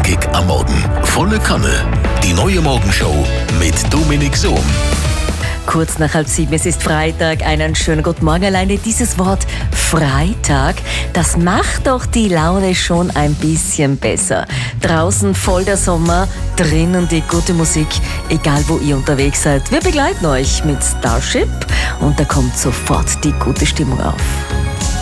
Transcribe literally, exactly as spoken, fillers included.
Knackig am Morgen. Volle Kanne. Die neue Morgenshow mit Dominik Sohm. Kurz nach halb sieben, es ist Freitag. Einen schönen guten Morgen. Alleine dieses Wort Freitag, das macht doch die Laune schon ein bisschen besser. Draußen voll der Sommer, drinnen die gute Musik, egal wo ihr unterwegs seid. Wir begleiten euch mit Starship und da kommt sofort die gute Stimmung auf.